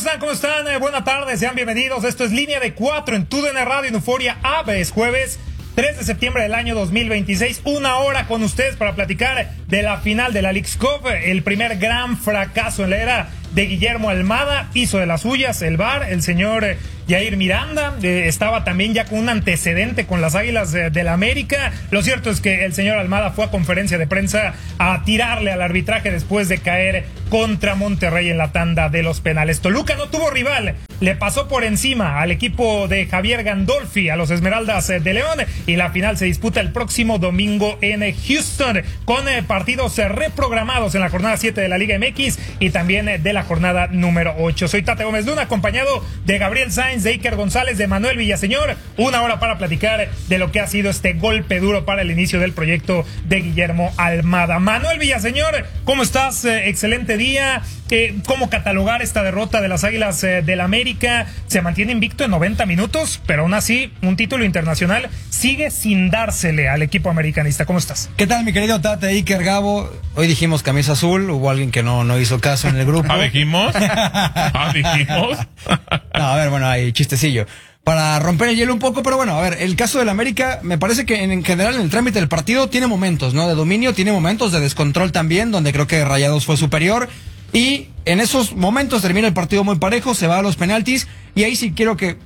están? ¿Cómo están? Buenas tardes, sean bienvenidos. Esto es Línea de 4 en TUDN Radio en Euforia AB. Es jueves 3 de septiembre del año 2026. Una hora con ustedes para platicar de la final de la Leagues Cup. El primer gran fracaso en la era de Guillermo Almada. Hizo de las suyas el VAR, el señor Yair Miranda. Estaba también ya con un antecedente con las Águilas del América. Lo cierto es que el señor Almada fue a conferencia de prensa a tirarle al arbitraje después de caer contra Monterrey en la tanda de los penales. Toluca no tuvo rival, le pasó por encima al equipo de Javier Gandolfi, a los Esmeraldas de León, y la final se disputa el próximo domingo en Houston, con partidos reprogramados en la jornada 7 de la Liga MX y también de la jornada número 8. Soy Tate Gómez Luna, acompañado de Gabriel Sainz, de Iker González, de Manuel Villaseñor. Una hora para platicar de lo que ha sido este golpe duro para el inicio del proyecto de Guillermo Almada. Manuel Villaseñor, ¿cómo estás? Excelente día. ¿Cómo catalogar esta derrota de las Águilas del América? Se mantiene invicto en 90 minutos, pero aún así un título internacional sigue sin dársele al equipo americanista. ¿Cómo estás? ¿Qué tal, mi querido Tate, Iker, Gabo? Hoy dijimos camisa azul, hubo alguien que no hizo caso en el grupo. ¿Dijimos? ¿Dijimos? No, a ver, bueno, hay chistecillo para romper el hielo un poco, pero bueno, a ver, el caso del América, me parece que en general en el trámite del partido tiene momentos, ¿no? De dominio, tiene momentos de descontrol también, donde creo que Rayados fue superior. Y en esos momentos termina el partido muy parejo, se va a los penaltis, y ahí sí creo que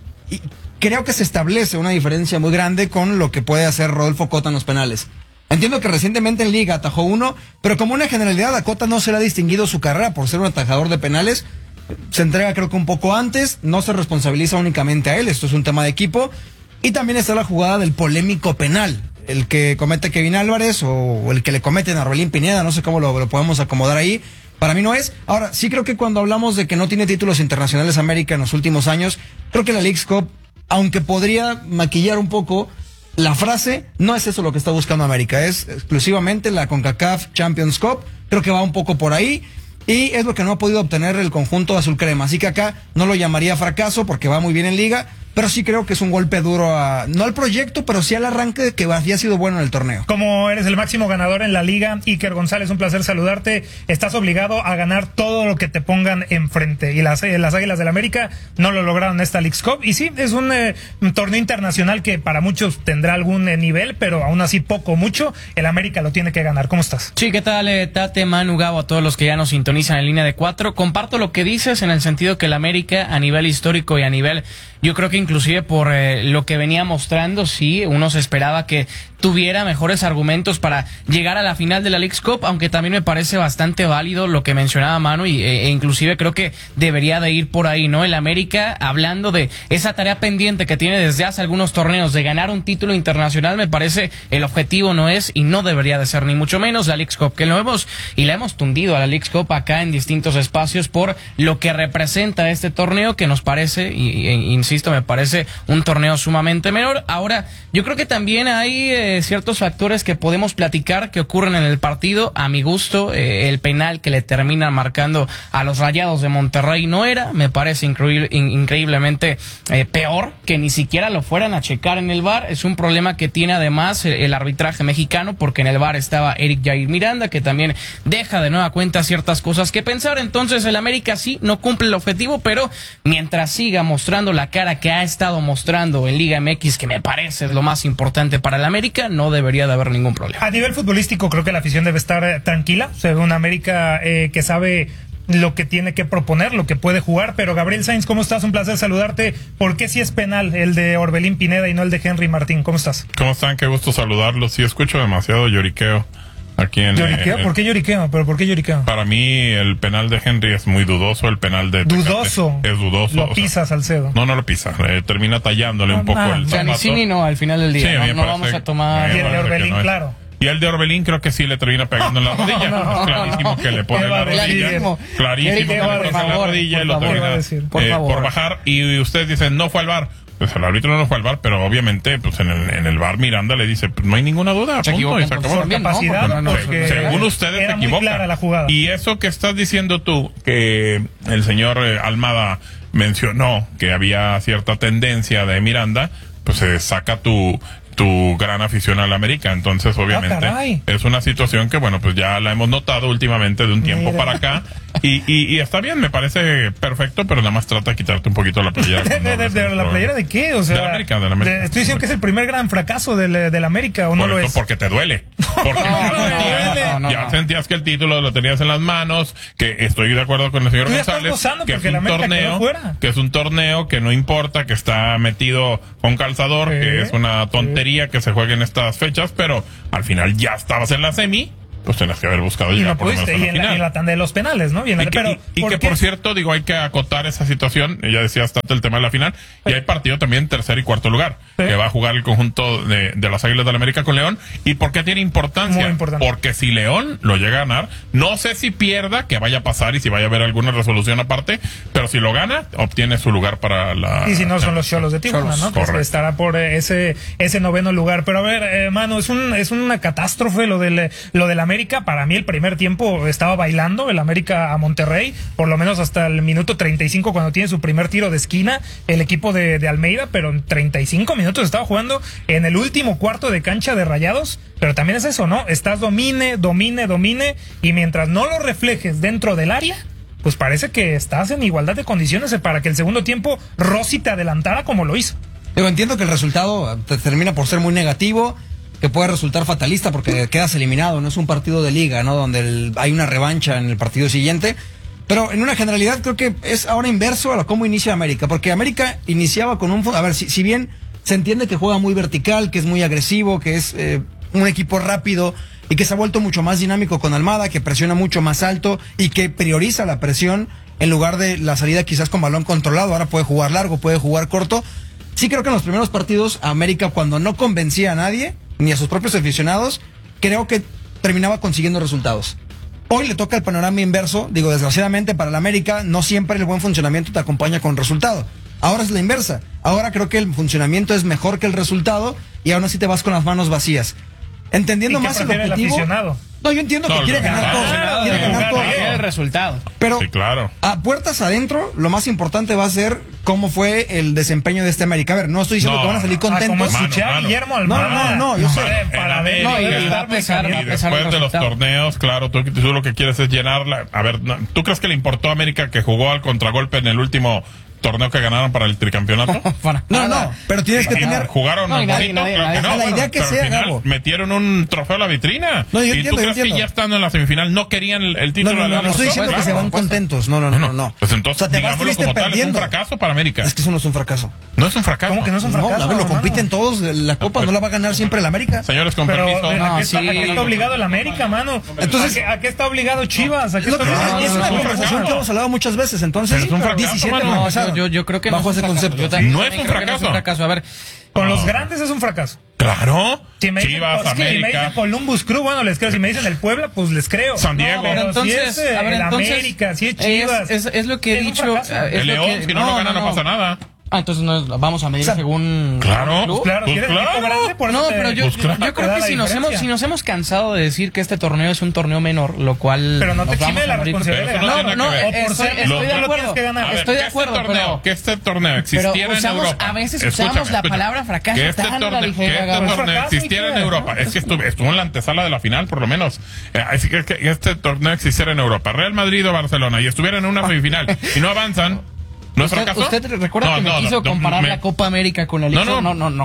se establece una diferencia muy grande con lo que puede hacer Rodolfo Cota en los penales. Entiendo que recientemente en Liga atajó uno, pero como una generalidad a Cota no se le ha distinguido su carrera por ser un atajador de penales. Se entrega creo que un poco antes, no se responsabiliza únicamente a él, esto es un tema de equipo. Y también está la jugada del polémico penal, el que comete Kevin Álvarez o el que le cometen a Orbelín Pineda, no sé cómo lo podemos acomodar ahí. Para mí no es. Ahora, sí creo que cuando hablamos de que no tiene títulos internacionales América en los últimos años, creo que la Leagues Cup, aunque podría maquillar un poco la frase, no es eso lo que está buscando América, es exclusivamente la CONCACAF Champions Cup, creo que va un poco por ahí, y es lo que no ha podido obtener el conjunto azul crema, así que acá no lo llamaría fracaso porque va muy bien en Liga, pero sí creo que es un golpe duro no al proyecto, pero sí al arranque que había sido bueno en el torneo. Como eres el máximo ganador en la liga, Iker González, un placer saludarte. Estás obligado a ganar todo lo que te pongan enfrente, y las Águilas del América no lo lograron en esta Leagues Cup, y sí, es un torneo internacional que para muchos tendrá algún nivel, pero aún así poco o mucho, el América lo tiene que ganar. ¿Cómo estás? Sí, ¿qué tal, Tate, Manu, Gabo, a todos los que ya nos sintonizan en Línea de 4? Comparto lo que dices en el sentido que el América a nivel histórico y a nivel, yo creo que inclusive por lo que venía mostrando, sí, uno se esperaba que tuviera mejores argumentos para llegar a la final de la Leagues Cup, aunque también me parece bastante válido lo que mencionaba Manu, e inclusive creo que debería de ir por ahí, ¿no? El América, hablando de esa tarea pendiente que tiene desde hace algunos torneos de ganar un título internacional, me parece el objetivo no es y no debería de ser ni mucho menos la Leagues Cup, que lo hemos y la hemos tundido a la Leagues Cup acá en distintos espacios por lo que representa este torneo, que nos parece, insisto, me parece un torneo sumamente menor. Ahora, yo creo que también hay ciertos factores que podemos platicar que ocurren en el partido. A mi gusto, el penal que le termina marcando a los Rayados de Monterrey no era, me parece increíblemente peor que ni siquiera lo fueran a checar en el VAR. Es un problema que tiene además el arbitraje mexicano, porque en el VAR estaba Eric Jair Miranda, que también deja de nueva cuenta ciertas cosas que pensar. Entonces el América sí no cumple el objetivo, pero mientras siga mostrando la cara que ha estado mostrando en Liga MX, que me parece lo más importante para el América, no debería de haber ningún problema. A nivel futbolístico creo que la afición debe estar tranquila. Se ve un América que sabe lo que tiene que proponer, lo que puede jugar. Pero Gabriel Sainz, ¿cómo estás? Un placer saludarte. ¿Por qué sí es penal el de Orbelín Pineda y no el de Henry Martín? ¿Cómo estás? ¿Cómo están? Qué gusto saludarlos. Sí, escucho demasiado lloriqueo aquí en... ¿Lloriqueo? ¿Por qué lloriqueo? ¿Pero por qué lloriqueo? Para mí el penal de Henry es muy dudoso, el penal de... ¿Dudoso? Es dudoso. Lo pisa Salcedo. No lo pisa. Termina tallándole un poco el zapato. Ni no, al final del día. Sí, no vamos a tomar... Y el de Orbelín, claro. Y el de Orbelín creo que sí le termina pegando en la rodilla. Es clarísimo que le pone la rodilla. Clarísimo que le pone la rodilla y lo termina por bajar. Y ustedes dicen, no fue al VAR. Pues el árbitro no fue al VAR, pero obviamente pues en el VAR Miranda le dice, pues no hay ninguna duda, se punto, y se acabó. Según ustedes se equivocan. Clara la jugada. Y eso que estás diciendo tú, que el señor Almada mencionó que había cierta tendencia de Miranda, pues se saca tu tu gran afición al América. Entonces, obviamente, es una situación que, bueno, pues ya la hemos notado últimamente de un tiempo para acá. Y está bien, me parece perfecto, pero nada más trata de quitarte un poquito la playera. ¿De la playera de qué? O sea, de la América. Estoy diciendo que es el primer gran fracaso del América, ¿o no lo es? Porque te duele. Porque ya sentías que el título lo tenías en las manos, que estoy de acuerdo con el señor González, que es un torneo que no importa, que está metido con calzador, que es una tontería que se juegue en estas fechas, pero al final ya estabas en la semi. Pues tenías que haber buscado y no pudiste, y en la tanda de los penales, ¿no? Por cierto, digo, hay que acotar esa situación. Ya decías tanto el tema de la final. Y hay partido también tercer y cuarto lugar, que va a jugar el conjunto de las Águilas del América con León. ¿Y por qué tiene importancia? Muy importante. Porque si León lo llega a ganar, no sé si pierda, que vaya a pasar y si vaya a haber alguna resolución aparte, pero si lo gana, obtiene su lugar para la... Y si no, son los Xolos de Tijuana, ¿no? Que estará por ese noveno lugar. Pero a ver, Manu, es una catástrofe lo del América. Para mí el primer tiempo estaba bailando el América a Monterrey, por lo menos hasta el minuto 35 cuando tiene su primer tiro de esquina el equipo de Almeida, pero en 35 minutos estaba jugando en el último cuarto de cancha de Rayados. Pero también es eso, ¿no? Estás domine, y mientras no lo reflejes dentro del área, pues parece que estás en igualdad de condiciones para que el segundo tiempo Rossi te adelantara como lo hizo. Yo entiendo que el resultado termina por ser muy negativo, que puede resultar fatalista porque quedas eliminado, no es un partido de liga, ¿no? Donde hay una revancha en el partido siguiente. Pero en una generalidad creo que es ahora inverso a cómo inicia América, porque América iniciaba con un... A ver, si bien se entiende que juega muy vertical, que es muy agresivo, que es un equipo rápido y que se ha vuelto mucho más dinámico con Almada, que presiona mucho más alto y que prioriza la presión en lugar de la salida quizás con balón controlado. Ahora puede jugar largo, puede jugar corto. Sí creo que en los primeros partidos América, cuando no convencía a nadie, ni a sus propios aficionados, creo que terminaba consiguiendo resultados. Hoy le toca el panorama inverso. Digo, desgraciadamente para el América no siempre el buen funcionamiento te acompaña con resultado. Ahora es la inversa. Ahora creo que el funcionamiento es mejor que el resultado y aún así te vas con las manos vacías. Entendiendo más el objetivo. No, yo entiendo que quiere ganar todo. Quiere ganar todo. El resultado. Pero sí, claro. A puertas adentro, lo más importante va a ser cómo fue el desempeño de este América. A ver, no estoy diciendo que van a salir contentos. Como escuchar a Guillermo Almada. No, yo sé. Y después de los torneos, claro, tú lo que quieres es llenarla. A ver, ¿tú crees que le importó a América que jugó al contragolpe en el último torneo que ganaron para el tricampeonato? No, pero tienes que tener... ¿Jugaron bonito? Claro que no. La idea que sea, Gabo. Metieron un trofeo a la vitrina. No, yo ¿Y tú crees que ya estando en la semifinal no querían el título? No estoy diciendo que se van contentos. No. Pues entonces, digámoslo como tal, es un fracaso para América. Es que eso no es un fracaso. No es un fracaso. ¿Cómo que no es un fracaso? No, lo compiten todos. La Copa no la va a ganar siempre el América. Señores, con permiso. ¿A qué está obligado el América, mano? Entonces, ¿a qué está obligado Chivas? Es una conversación que hemos hablado muchas veces. Entonces, 17 yo creo que bajo ese concepto. No es un fracaso. A ver, con los grandes es un fracaso. Claro. Si me Chivas, dicen, América. Si me dicen Columbus Crew, bueno, les creo. Si me dicen el Puebla, pues les creo. San Diego. Pero entonces, si es el América, si es Chivas. Es lo que he dicho. El León, si no lo gana, no pasa nada. Entonces vamos a medir según... Claro. Claro, pues ¿quieres equipo grande? No, pero yo creo que si nos hemos cansado de decir que este torneo es un torneo menor, lo cual... Pero no te exime la responsabilidad. No, estoy de acuerdo. Estoy de acuerdo, pero... Que este torneo existiera en Europa. A veces usamos la palabra fracaso. Que este torneo existiera en Europa. Es que estuvo en la antesala de la final, por lo menos. Así que este torneo existiera en Europa. Real Madrid o Barcelona y estuvieran en una semifinal y no avanzan... ¿No es fracaso? ¿Usted recuerda que me quiso comparar la Copa América con el Liga? No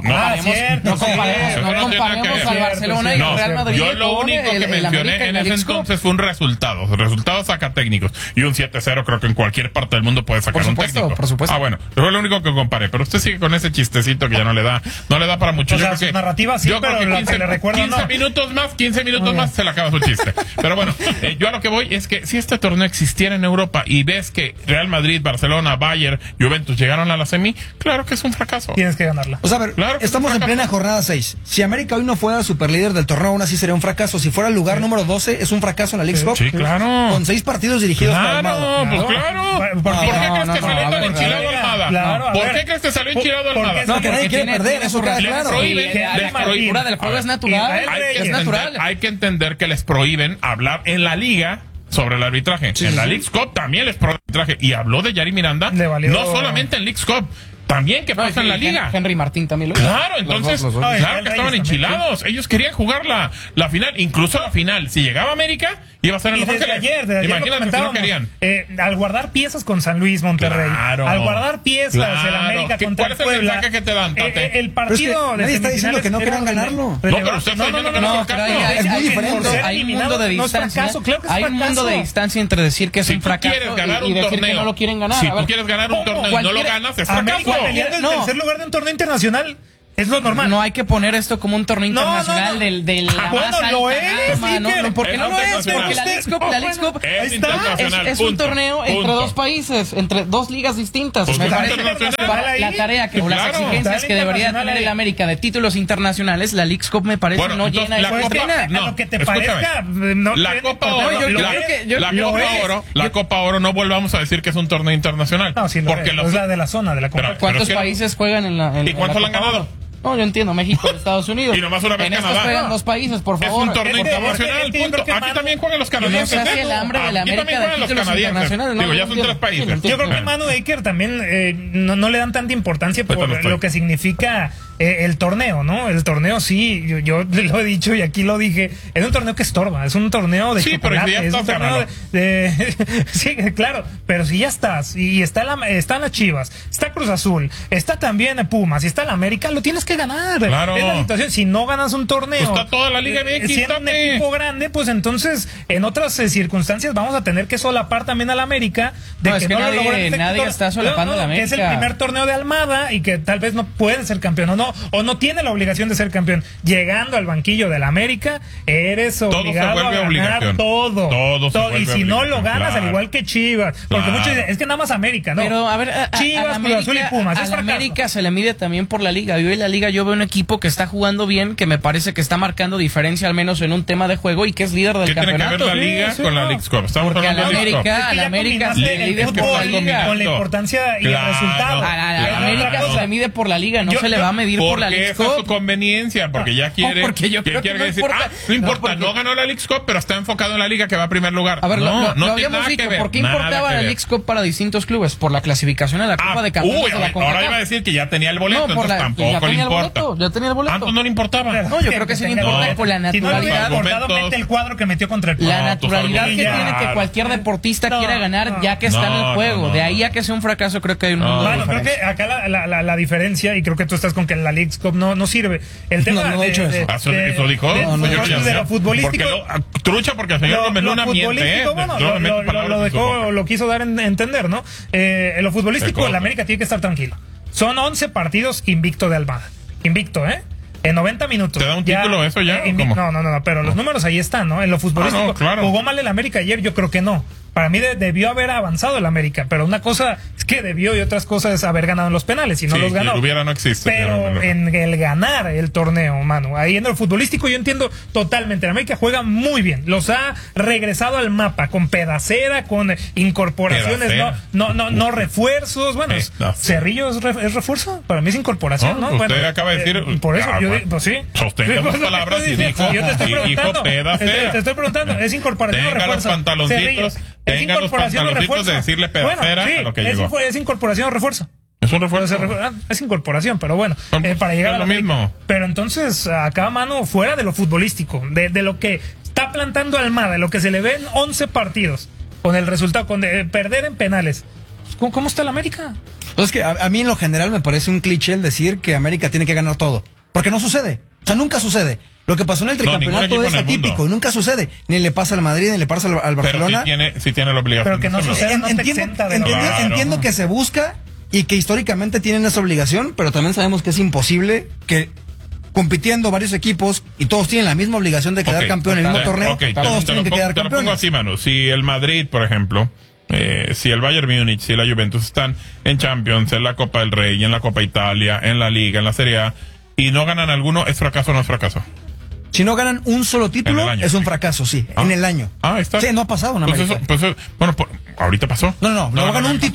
comparemos al Barcelona y al Real Madrid. Yo lo único que mencioné en ese entonces fue un resultados académicos. Y un 7-0 creo que en cualquier parte del mundo puede sacar un técnico. Por supuesto. Bueno, fue lo único que comparé. Pero usted sigue con ese chistecito que ya no le da para mucho. O sea, su narrativa sí, pero lo que le recuerdo 15 minutos más se le acaba su chiste. Pero bueno, yo a lo que voy es que si este torneo existiera en Europa y ves que Real Madrid, Barcelona, Bayern, Juventus llegaron a la semi, claro que es un fracaso. Tienes que ganarla. O sea, a ver, claro estamos en plena jornada 6. Si América hoy no fuera superlíder del torneo, aún así sería un fracaso. Si fuera el lugar número 12, es un fracaso en la Leagues Cup. Sí, claro. Con 6 partidos dirigidos por Almada. Pues claro. ¿Por qué crees que salió tan enchilado Almada? ¿Por qué crees que salió enchilado Almada? No, que nadie quiere perder, eso queda claro. La cultura del juego es natural. Es natural. Hay que entender que les prohíben hablar en la liga sobre el arbitraje. En la Leagues Cup también les prohíben el arbitraje. Y habló de Yari Miranda, no solamente en Leagues Cup. También que pasa en la liga. Henry Martín también lo Claro, entonces, los dos. claro que estaban enchilados. Ellos querían jugar la final, incluso la final. Si llegaba América, iba a ser en Los Ángeles. Imagínate si no querían. Al guardar piezas con San Luis, Monterrey. Claro. Al guardar piezas el América contra el Puebla. ¿Cuál es el mensaje que te dan, Tate? El partido de nadie está diciendo que no quieran ganarlo. No, pero usted está diciendo que no es fracaso. Es muy diferente. Hay un mundo de distancia. Hay un mundo de distancia entre decir que es un fracaso y decir que no lo quieren ganar. Si tú quieres ganar un torneo y no lo ganas, es fracaso. Peleando el tercer lugar de un torneo internacional. Es lo normal. No hay que poner esto como un torneo internacional de la más alta lo es, gama, no, porque no lo es, porque la Leagues Cup es un torneo entre dos países, entre dos ligas distintas. Pues Me parece la tarea o las exigencias que debería tener el América de títulos internacionales, la Leagues Cup me parece no llena la Copa. Lo que te parezca, la Copa Oro, la Copa Oro no volvamos a decir que es un torneo internacional. No, sí, porque es la de la zona de la Copa. ¿Cuántos países juegan en la ¿Y cuántos la han ganado? No, yo entiendo, México, Estados Unidos. Y nomás una vez en Canadá. estos juegan dos países, por favor. Es un torneo internacional, punto. Aquí también juegan los canadienses. No se hace el hambre de la América de títulos internacionales. Digo, ya son 3 países. Yo creo que Manu Baker también no le dan tanta importancia por lo que significa el torneo, ¿no? El torneo sí, yo lo he dicho y aquí lo dije, es un torneo que estorba, es un torneo de chocolate, es un torneo sí, claro, pero si ya estás, y están las Chivas, está Cruz Azul, está también Pumas, y está la América, lo tienes que ganar. Claro. Es la situación, si no ganas un torneo, pues está toda la Liga MX, siendo un equipo grande, pues entonces en otras circunstancias vamos a tener que solapar también a la América de no, es que nadie está solapando a la América. Que es el primer torneo de Almada y que tal vez no puede ser campeón o no tiene la obligación de ser campeón. Llegando al banquillo de la América, eres obligado a ganar todo. Y si no lo ganas, al igual que Chivas, porque muchos dicen, es que nada más América, ¿no? Pero a ver, Chivas, Cruz Azul y Pumas, a la América se le mide también por la liga. Yo en la liga yo veo un equipo que está jugando bien, que me parece que está marcando diferencia al menos en un tema de juego y que es líder del campeonato. ¿Qué tiene que ver la liga con la Leagues Cup? Estamos porque hablando a la América se le mide por la liga. Con la importancia y el resultado. A la América se le mide por la liga, no se le va a medir por la Leagues Cup. Esa es su conveniencia, porque ya quiere, porque yo creo que no decir, no importa, no ganó la Leagues Cup, pero está enfocado en la liga que va a primer lugar. A ver, no habíamos dicho, ¿por qué importaba la Leagues Cup para distintos clubes? Por la clasificación a la Copa de Campeones de la CONCACAF. Ahora iba a decir que ya tenía el boleto, entonces tampoco le importa. Ya tenía el boleto. Antes no le importaba. No, yo creo que sí le importa por la naturalidad. Mete el cuadro que metió contra el La naturalidad que tiene que cualquier deportista quiera ganar ya que está en el juego. De ahí a que sea un fracaso, creo que hay un mundo de creo que acá la diferencia, y creo que tú estás con que la Leagues Cup no sirve. El tema eso dijo de lo futbolístico. Trucha, porque el señor Gómez Luna miente. Lo quiso dar a entender, ¿no? En lo futbolístico, la América tiene que estar tranquilo. Son 11 partidos invicto de Almada. Invicto, ¿eh? En 90 minutos. ¿Te da un título eso ya? No, pero los números ahí están, ¿no? En lo futbolístico. Claro. ¿Jugó mal el América ayer? Yo creo que no. Para mí debió haber avanzado el América, pero una cosa es que debió y otras cosas es haber ganado en los penales y no los ganó. Si hubiera no existe. Pero en el ganar el torneo, Manu, ahí en lo futbolístico yo entiendo totalmente. El América juega muy bien, los ha regresado al mapa con pedacera, con incorporaciones, no refuerzos. Bueno, Cerrillo es refuerzo, para mí es incorporación, ¿no? Usted acaba de decir. Por eso yo pues sí. Sostenga las palabras y dijo. Yo te estoy preguntando. Te estoy preguntando, ¿es incorporación o refuerzo? Tenga los pantaloncitos. Tenga los pantaloncitos de decirle pedacera a lo que llegó. ¿Es incorporación o refuerzo? Es un refuerzo. Es incorporación, pero bueno, para llegar a lo mismo. Pero entonces, acá, Mano, fuera de lo futbolístico, de lo que está plantando Almada, de lo que se le ve en 11 partidos, con el resultado, con perder en penales. ¿Cómo está el América? Pues es que a mí en lo general me parece un cliché el decir que América tiene que ganar todo. Porque no sucede. O sea, nunca sucede. Lo que pasó en el tricampeonato es atípico, nunca sucede. Ni le pasa al Madrid, ni le pasa al Barcelona. Pero sí tiene la obligación. Pero que no sucede, entiendo que se busca y que históricamente tienen esa obligación, pero también sabemos que es imposible que compitiendo varios equipos y todos tienen la misma obligación de quedar campeón en el mismo torneo, todos tienen que quedar campeones. Te lo pongo así, Manu. Si el Madrid, por ejemplo, si el Bayern Múnich, si la Juventus están en Champions, en la Copa del Rey, en la Copa Italia, en la Liga, en la Serie A, y no ganan alguno, ¿es fracaso o no es fracaso? Si no ganan un solo título, es un fracaso, sí, en el año. Está. Sí, no ha pasado en América. Bueno, ahorita pasó. No ganó un título.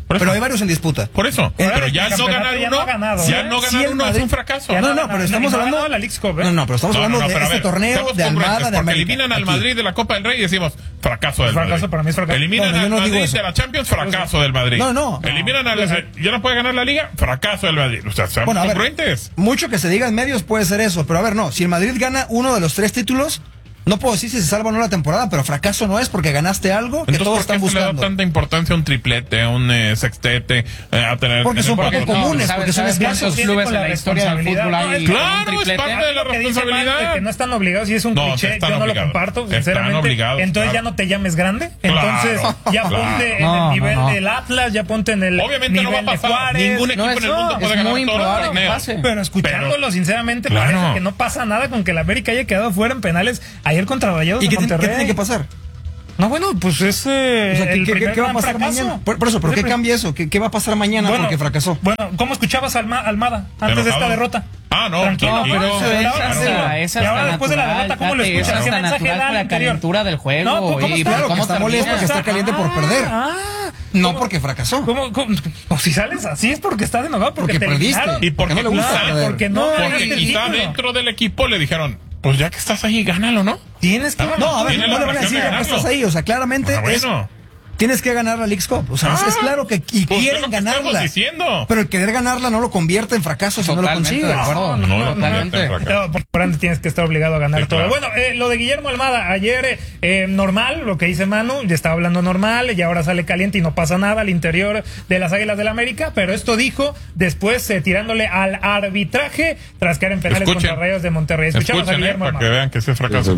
Pero hay varios en disputa. Por eso. Pero ya no ganar uno, ya no ganar uno es un fracaso. No, pero estamos hablando de la Leagues Cup. No, pero estamos hablando de este torneo de Almada de América. Eliminan al Madrid de la Copa del Rey y decimos fracaso del Madrid. Para mí es fracaso. Eliminan al Madrid de la Champions, fracaso del Madrid. No. Eliminan ya no puede ganar la Liga, fracaso del Madrid. O sea, seamos congruentes. Mucho que se diga en medios puede ser eso, pero a ver, no, si el Madrid gana uno de los 3 títulos, no puedo decir si se salva o no la temporada, pero fracaso no es porque ganaste algo que entonces, todos están buscando. ¿por qué se le da tanta importancia a un triplete, a un sextete, a tener... Porque son poco comunes, porque son escasos clubes en la historia del fútbol. Claro, es parte de la responsabilidad. Que no están obligados y es un cliché, yo no lo comparto, sinceramente. Entonces ya no te llames grande, entonces ya ponte en el nivel del Atlas, ya ponte en el nivel de Juárez. Ningún equipo en el mundo puede ganar todos los torneos. Pero escuchándolo, sinceramente, parece que no pasa nada con que el América haya quedado fuera en penales ayer contra Rayados de Monterrey. ¿Qué tiene que pasar? No, bueno, pues es ¿qué va a pasar mañana? Por eso, ¿pero qué cambia eso? ¿Qué va a pasar mañana porque fracasó? Bueno, ¿cómo escuchabas a Almada antes de esta derrota? No, tranquilo, pero eso y ahora después de la derrota, ¿cómo lo escuchas? ¿Qué mensaje da la calentura del juego? No, claro, que está molesto, que está caliente por perder. No porque fracasó. O si sales así es porque estás enojado, porque te perdiste. Y porque no le gusta perder. Porque quizá dentro del equipo le dijeron, pues ya que estás ahí, gánalo, ¿no? Tienes que ganar. No, a ver, no le van a decir ya que estás ahí. O sea, claramente tienes que ganar la Leagues Cup. O sea, es claro que quieren ganarla. Pero el querer ganarla no lo convierte en fracaso si no lo consigues. Totalmente. Por antes tienes que estar obligado a ganar todo. Bueno, lo de Guillermo Almada, ayer normal, lo que dice Manu, ya estaba hablando normal y ahora sale caliente y no pasa nada al interior de las Águilas del América, pero esto dijo después tirándole al arbitraje tras caer en penales contra Rayados de Monterrey. Escuchamos a Guillermo Almada. Para que vean que ese es fracaso.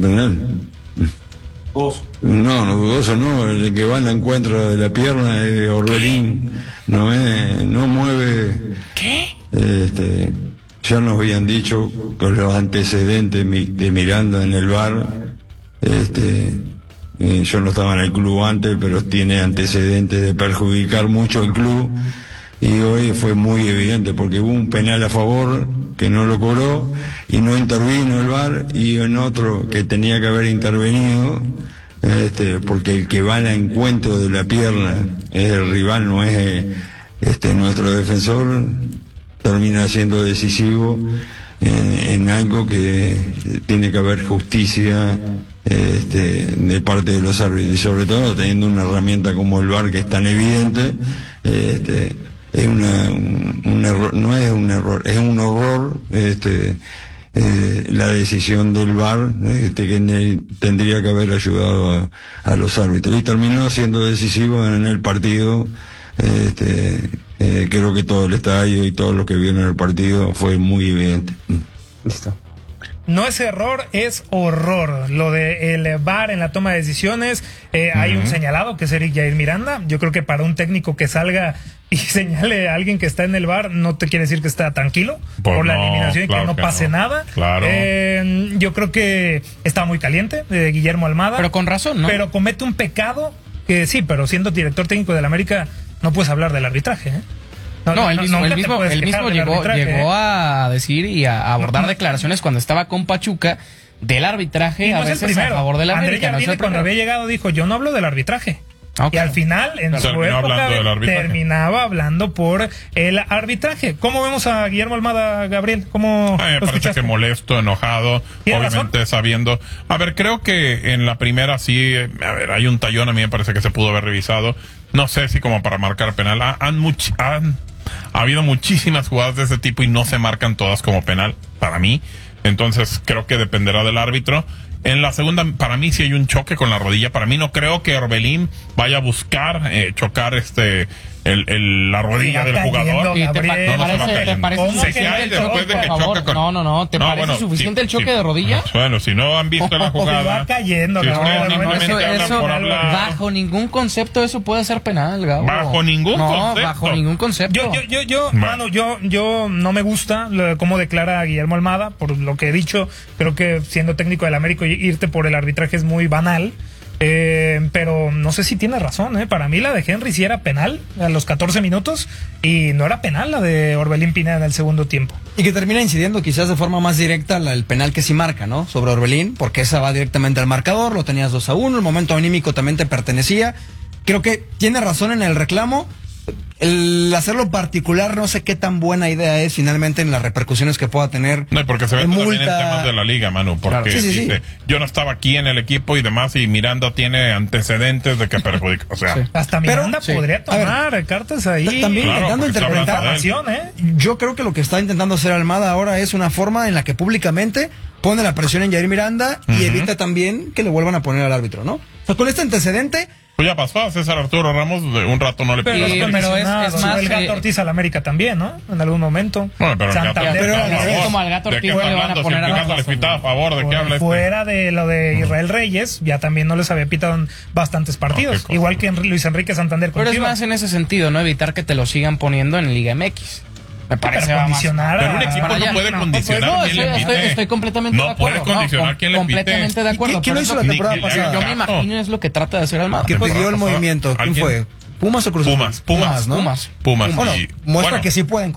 No, dudoso no, el que va en la encuentra de la pierna de Orbelín no mueve. ¿Qué? Ya nos habían dicho con los antecedentes de Miranda en el VAR, yo no estaba en el club antes, pero tiene antecedentes de perjudicar mucho al club. Y hoy fue muy evidente porque hubo un penal a favor que no lo cobró y no intervino el VAR, y en otro que tenía que haber intervenido, porque el que va al encuentro de la pierna es el rival, no es nuestro defensor, termina siendo decisivo en algo que tiene que haber justicia de parte de los árbitros, y sobre todo teniendo una herramienta como el VAR que es tan evidente. Es un error, no es un error, es un horror la decisión del VAR, que tendría que haber ayudado a los árbitros, y terminó siendo decisivo en el partido. Creo que todo el estadio y todo lo que vieron en el partido fue muy evidente. Listo. No es error, es horror. Lo de el VAR en la toma de decisiones, hay un señalado que es Eric Jair Miranda. Yo creo que para un técnico que salga y señale a alguien que está en el VAR, no te quiere decir que está tranquilo por la eliminación y que no pase nada. Claro. Yo creo que está muy caliente Guillermo Almada. Pero con razón, ¿no? Pero comete un pecado que sí, pero siendo director técnico del América no puedes hablar del arbitraje, ¿eh? Él mismo llegó a decir y a abordar declaraciones cuando estaba con Pachuca del arbitraje, a veces a favor de la América. Cuando había llegado dijo, yo no hablo del arbitraje. Y al final, en su época, terminaba hablando por el arbitraje. ¿Cómo vemos a Guillermo Almada, Gabriel? ¿Cómo me parece que molesto, enojado, obviamente sabiendo. A ver, creo que en la primera sí, hay un tallón, a mí me parece que se pudo haber revisado. No sé si como para marcar penal. Ha habido muchísimas jugadas de ese tipo y no se marcan todas como penal, para mí. Entonces creo que dependerá del árbitro. En la segunda, para mí sí hay un choque con la rodilla. Para mí no creo que Orbelín vaya a buscar chocar la rodilla del jugador. ¿Te parece suficiente el choque de rodilla? Bueno, si no han visto la jugada, va cayendo, bajo ningún concepto eso puede ser penal, Gabo. Bajo ningún concepto. Yo no me gusta cómo declara Guillermo Almada, por lo que he dicho. Creo que siendo técnico del América, irte por el arbitraje es muy banal. Pero no sé si tiene razón, Para mí la de Henry sí era penal a los 14 minutos y no era penal la de Orbelín Pineda en el segundo tiempo. Y que termina incidiendo quizás de forma más directa el penal que sí marca, ¿no? Sobre Orbelín, porque esa va directamente al marcador, lo tenías 2-1, el momento anímico también te pertenecía. Creo que tiene razón en el reclamo. el hacerlo particular no sé qué tan buena idea es finalmente en las repercusiones que pueda tener. No, porque se ve también en temas de la liga, Manu, porque claro. dice, yo no estaba aquí en el equipo y demás, y Miranda tiene antecedentes de que perjudica, o sea. Sí. Hasta Miranda podría tomar cartas ahí. También intentando interpretar. Yo creo que lo que está intentando hacer Almada ahora es una forma en la que públicamente pone la presión en Yair Miranda y evita también que le vuelvan a poner al árbitro, ¿no? O sea, con este antecedente... Pues ya pasó a César Arturo Ramos, de un rato no le pidió. Pero es más el Gato Ortiz al América también, ¿no? En algún momento. Bueno, pero como al Gato Ortiz le van a poner a favor, ¿de qué habla? Fuera de lo de Israel Reyes, ya también no les había pitado en bastantes partidos, igual que Luis Enrique Santander. Pero es más en ese sentido, ¿no? Evitar que te lo sigan poniendo en Liga MX. Me parece condicionar. Pero un equipo no puede condicionar quién le pite. Estoy completamente de acuerdo. No puede condicionar quién le pite. Completamente de acuerdo. ¿Quién lo hizo la temporada pasada? Yo me imagino es lo que trata de hacer Almada. ¿Quién pidió el movimiento? ¿Quién fue? ¿Pumas o Cruz Azul? Pumas, ¿no? Pumas. Bueno, muestra que sí pueden